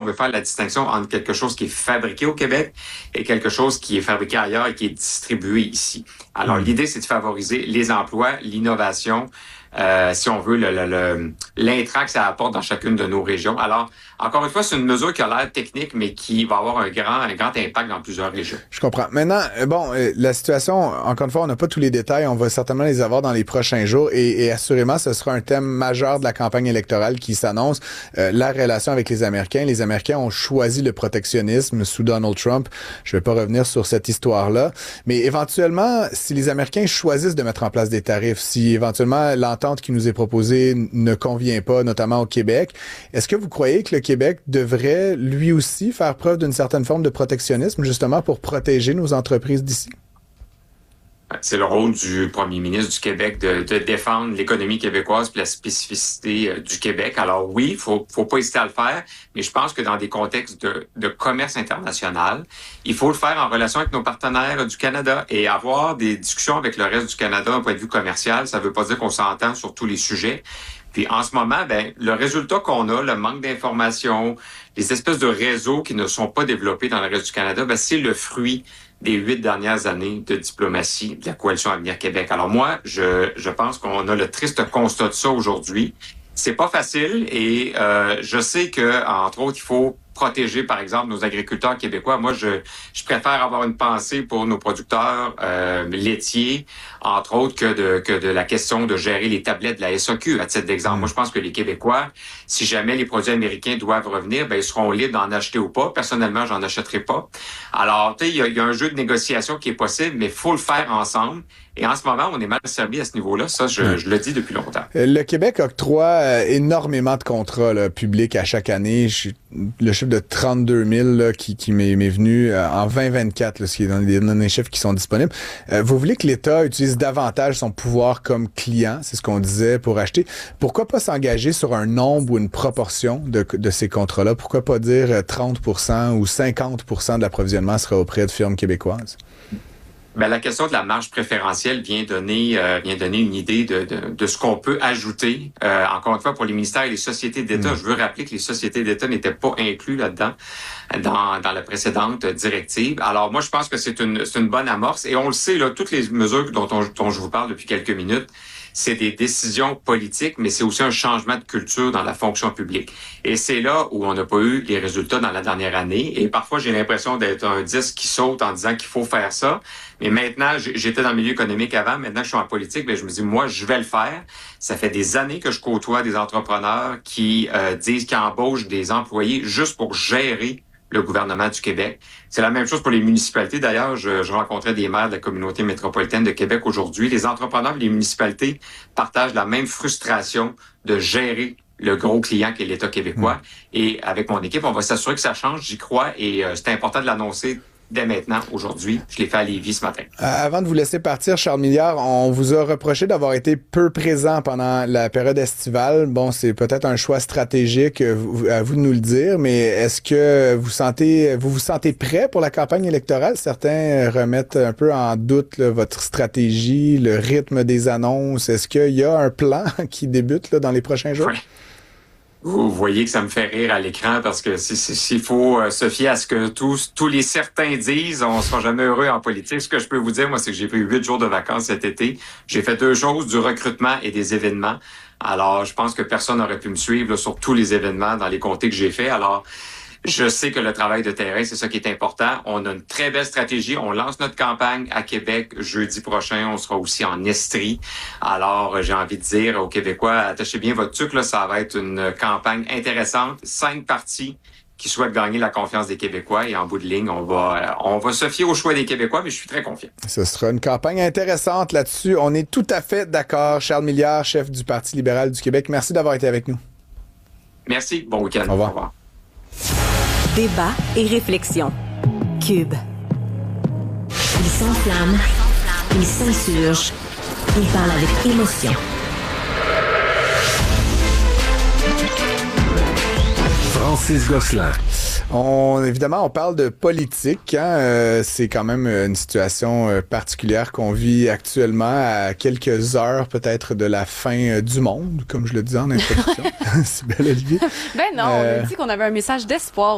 veut faire la distinction entre quelque chose qui est fabriqué au Québec et quelque chose qui est fabriqué ailleurs et qui est distribué ici. Alors, l'idée, c'est de favoriser les emplois, l'innovation, si on veut, l'intrant que ça apporte dans chacune de nos régions. Alors, encore une fois, c'est une mesure qui a l'air technique, mais qui va avoir un grand impact dans plusieurs régions. Je comprends. Maintenant, la situation, encore une fois, on n'a pas tous les détails. On va certainement les avoir dans les prochains jours et assurément, ce sera un thème majeur de la campagne électorale qui s'annonce. La relation avec les Américains. Les Américains ont choisi le protectionnisme sous Donald Trump. Je vais pas revenir sur cette histoire-là. Mais éventuellement, si les Américains choisissent de mettre en place des tarifs, si éventuellement l'entente qui nous est proposée ne convient pas, notamment au Québec, est-ce que vous croyez que le Québec devrait lui aussi faire preuve d'une certaine forme de protectionnisme, justement pour protéger nos entreprises d'ici? C'est le rôle du premier ministre du Québec de défendre l'économie québécoise et la spécificité du Québec. Alors oui, faut pas hésiter à le faire, mais je pense que dans des contextes de commerce international, il faut le faire en relation avec nos partenaires du Canada et avoir des discussions avec le reste du Canada d'un point de vue commercial. Ça veut pas dire qu'on s'entend sur tous les sujets. Puis en ce moment, le résultat qu'on a, le manque d'informations, les espèces de réseaux qui ne sont pas développés dans le reste du Canada, c'est le fruit des 8 dernières années de diplomatie de la Coalition Avenir Québec. Alors moi, je pense qu'on a le triste constat de ça aujourd'hui. C'est pas facile et je sais que, entre autres, il faut protéger, par exemple, nos agriculteurs québécois. Moi, je préfère avoir une pensée pour nos producteurs laitiers, entre autres, que de la question de gérer les tablettes de la SAQ, à titre d'exemple. Moi, je pense que les Québécois, si jamais les produits américains doivent revenir, ils seront libres d'en acheter ou pas. Personnellement, j'en achèterai pas. Alors, tu sais, il y a un jeu de négociation qui est possible, mais il faut le faire ensemble. Et en ce moment, on est mal servi à ce niveau-là. Ça, je le dis depuis longtemps. Le Québec octroie énormément de contrats publics à chaque année. Le chiffre de 32 000 qui m'est venu en 2024, ce qui est dans les chiffres qui sont disponibles. Vous voulez que l'État utilise davantage son pouvoir comme client, c'est ce qu'on disait, pour acheter. Pourquoi pas s'engager sur un nombre ou une proportion de ces contrats-là? Pourquoi pas dire 30% ou 50% de l'approvisionnement sera auprès de firmes québécoises? La question de la marge préférentielle vient donner une idée de ce qu'on peut ajouter. Encore une fois, pour les ministères et les sociétés d'État, je veux rappeler que les sociétés d'État n'étaient pas inclus là-dedans dans la précédente directive. Alors moi, je pense que c'est une bonne amorce et on le sait, là, toutes les mesures dont je vous parle depuis quelques minutes, c'est des décisions politiques, mais c'est aussi un changement de culture dans la fonction publique. Et c'est là où on n'a pas eu les résultats dans la dernière année. Et parfois, j'ai l'impression d'être un disque qui saute en disant qu'il faut faire ça. Mais maintenant, j'étais dans le milieu économique avant. Maintenant que je suis en politique, je me dis, moi, je vais le faire. Ça fait des années que je côtoie des entrepreneurs qui disent qu'ils embauchent des employés juste pour gérer le gouvernement du Québec. C'est la même chose pour les municipalités. D'ailleurs, je rencontrais des maires de la communauté métropolitaine de Québec aujourd'hui. Les entrepreneurs et les municipalités partagent la même frustration de gérer le gros client qui est l'État québécois. Et avec mon équipe, on va s'assurer que ça change, j'y crois, et c'est important de l'annoncer dès maintenant, aujourd'hui. Je l'ai fait à Lévis ce matin. Avant de vous laisser partir, Charles Milliard, on vous a reproché d'avoir été peu présent pendant la période estivale. Bon, c'est peut-être un choix stratégique, à vous de nous le dire, mais est-ce que vous vous sentez prêt pour la campagne électorale? Certains remettent un peu en doute votre stratégie, le rythme des annonces. Est-ce qu'il y a un plan qui débute dans les prochains jours? Oui. Vous voyez que ça me fait rire à l'écran parce que s'il faut se fier à ce que tous les certains disent, on sera jamais heureux en politique. Ce que je peux vous dire, moi, c'est que j'ai pris 8 jours de vacances cet été. J'ai fait 2 choses, du recrutement et des événements. Alors, je pense que personne n'aurait pu me suivre sur tous les événements dans les comtés que j'ai fait. Alors, je sais que le travail de terrain, c'est ça qui est important. On a une très belle stratégie. On lance notre campagne à Québec jeudi prochain. On sera aussi en Estrie. Alors, j'ai envie de dire aux Québécois, attachez bien votre tuque, là, ça va être une campagne intéressante. 5 partis qui souhaitent gagner la confiance des Québécois. Et en bout de ligne, on va se fier au choix des Québécois, mais je suis très confiant. Ce sera une campagne intéressante là-dessus. On est tout à fait d'accord. Charles Milliard, chef du Parti libéral du Québec, merci d'avoir été avec nous. Merci. Bon week-end. Au revoir. Au revoir. Débat et réflexion. Cube. Il s'enflamme, il s'insurge, il parle avec émotion. Francis Gosselin. Évidemment, on parle de politique. C'est quand même une situation particulière qu'on vit actuellement à quelques heures peut-être de la fin du monde, comme je le disais en introduction. C'est belle, Olivier. Ben non, on a dit qu'on avait un message d'espoir